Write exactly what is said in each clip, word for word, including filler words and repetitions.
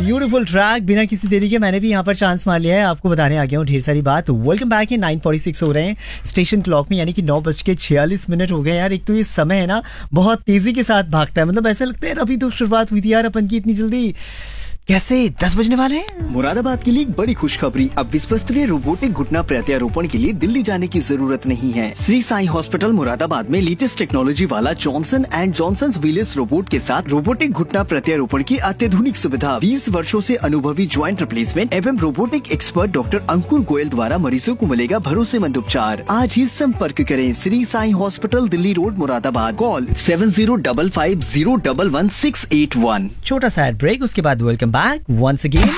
Beautiful track. बिना किसी देरी के मैंने भी यहाँ पर चांस मार लिया है, आपको बताने आ गया हूँ ढेर सारी बात। वेलकम बैक है। नाइन फोर्टी सिक्स हो रहे हैं स्टेशन क्लॉक में, यानी कि नौ बज के छियालीस मिनट हो गए यार। एक तो ये समय है ना बहुत तेजी के साथ भागता है, मतलब ऐसा लगता है अभी तो शुरुआत हुई थी यार अपन की, इतनी जल्दी कैसे दस बजने वाले हैं। मुरादाबाद के लिए एक बड़ी खुशखबरी, अब विश्वस्तरीय रोबोटिक घुटना प्रत्यारोपण के लिए दिल्ली जाने की जरूरत नहीं है। श्री साई हॉस्पिटल मुरादाबाद में लेटेस्ट टेक्नोलॉजी वाला Johnson and Johnson wheels robot के साथ रोबोटिक घुटना प्रत्यारोपण की अत्याधुनिक सुविधा। बीस वर्षों से अनुभवी ज्वाइंट रिप्लेसमेंट एवं रोबोटिक एक्सपर्ट डॉक्टर अंकुर गोयल द्वारा मरीजों को मिलेगा भरोसेमंद उपचार। आज ही संपर्क करें Shri Sai hospital, Delhi road, Moradabad. Call seven zero double five zero double one six eight one. छोटा सा ब्रेक, उसके बाद वेलकम बैक once again।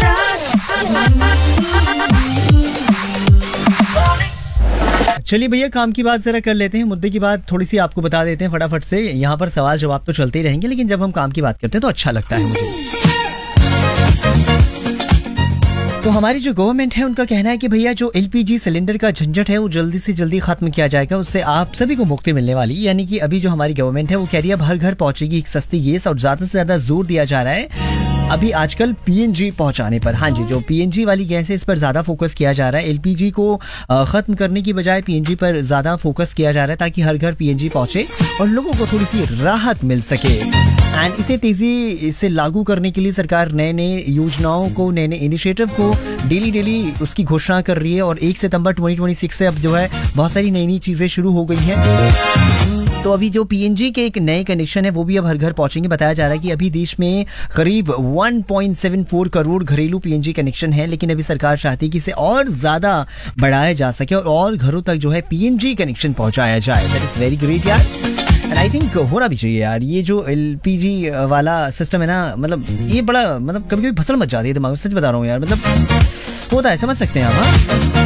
चलिए भैया, काम की बात जरा कर लेते हैं, मुद्दे की बात थोड़ी सी आपको बता देते हैं फटाफट से। यहाँ पर सवाल जवाब तो चलते ही रहेंगे, लेकिन जब हम काम की बात करते हैं तो अच्छा लगता है मुझे। तो हमारी जो गवर्नमेंट है उनका कहना है कि भैया जो एलपीजी सिलेंडर का झंझट है वो जल्दी से जल्दी खत्म किया जाएगा, उससे आप सभी को मुक्ति मिलने वाली। यानी कि अभी जो हमारी गवर्नमेंट है वो कह रही है अब हर घर पहुंचेगी एक सस्ती गैस, और ज्यादा से ज्यादा जोर दिया जा रहा है अभी आजकल पीएनजी पहुंचाने पर। हाँ जी, जो पीएनजी वाली गैस है इस पर ज्यादा फोकस किया जा रहा है। एलपीजी को खत्म करने की बजाय पीएनजी पर ज्यादा फोकस किया जा रहा है, ताकि हर घर पीएनजी पहुंचे और लोगों को थोड़ी सी राहत मिल सके। एंड इसे तेजी से लागू करने के लिए सरकार नए नए योजनाओं को, नए नए इनिशिएटिव को डेली डेली उसकी घोषणा कर रही है। और एक सितंबर दो हज़ार छब्बीस से अब जो है बहुत सारी नई नई चीजें शुरू हो गई हैं। तो अभी जो पीएनजी के एक नए कनेक्शन है वो भी अब हर घर पहुंचेंगे। बताया जा रहा है कि अभी देश में करीब एक पॉइंट सात चार करोड़ घरेलू पीएनजी कनेक्शन है, लेकिन अभी सरकार चाहती है कि इसे और ज्यादा बढ़ाया जा सके और और घरों तक जो है पीएनजी कनेक्शन पहुंचाया जाए। दैट इज वेरी ग्रेट यार, एंड आई थिंक होना भी चाहिए यार। ये जो एलपीजी वाला सिस्टम है ना, मतलब ये बड़ा, मतलब कभी कभी फसल मच जाती है दिमाग में, सच बता रहा हूँ यार, मतलब होता है, समझ सकते हैं आप। हाँ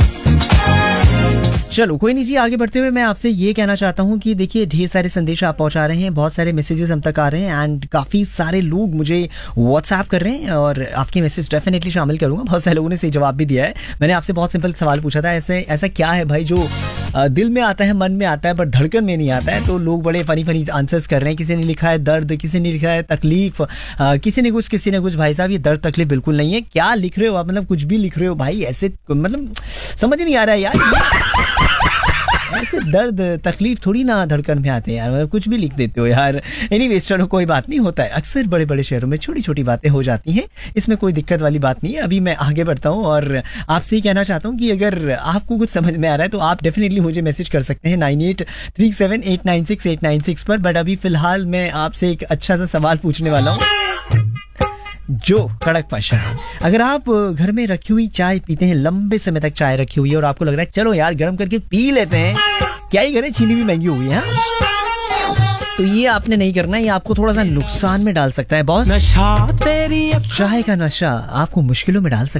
चलो कोई नहीं जी, आगे बढ़ते हुए मैं आपसे ये कहना चाहता हूँ कि देखिए ढेर सारे संदेश आप पहुंचा रहे हैं, बहुत सारे मैसेजेस हम तक आ रहे हैं, एंड काफ़ी सारे लोग मुझे व्हाट्सएप कर रहे हैं और आपके मैसेज डेफिनेटली शामिल करूंगा। बहुत सारे लोगों ने सही जवाब भी दिया है। मैंने आपसे बहुत सिंपल सवाल पूछा था, ऐसे ऐसा क्या है भाई जो दिल में आता है, मन में आता है, पर धड़कन में नहीं आता है। तो लोग बड़े फनी फनी आंसर्स कर रहे हैं। किसी ने लिखा है दर्द, किसी ने लिखा है तकलीफ, किसी ने कुछ किसी ने कुछ। भाई साहब ये दर्द तकलीफ बिल्कुल नहीं है। क्या लिख रहे हो आप, मतलब कुछ भी लिख रहे हो भाई, ऐसे मतलब समझ नहीं आ रहा है यार। ऐसे दर्द तकलीफ थोड़ी ना धड़कन में आते हैं यार, मतलब कुछ भी लिख देते हो यार। एनीवेज चलो कोई बात नहीं, होता है अक्सर बड़े बड़े शहरों में छोटी छोटी बातें हो जाती हैं, इसमें कोई दिक्कत वाली बात नहीं है। अभी मैं आगे बढ़ता हूँ और आपसे ही कहना चाहता हूँ कि अगर आपको कुछ समझ में आ रहा है तो आप डेफिनेटली मुझे मैसेज कर सकते हैं nine eight three seven eight nine six eight nine six पर। बट अभी फिलहाल मैं आपसे एक अच्छा सा सवाल पूछने वाला हूँ जो कड़क भाषा है। अगर आप घर में रखी हुई चाय पीते हैं, लंबे समय तक चाय रखी हुई है और आपको लग रहा है चलो यार गर्म करके पी लेते हैं, क्या ही करें, चीनी भी महंगी हो गई है, तो ये आपने नहीं करना है, ये आपको थोड़ा सा नुकसान में डाल सकता है बॉस। नशा तेरी चाय का नशा आपको मुश्किलों में डाल सकता है।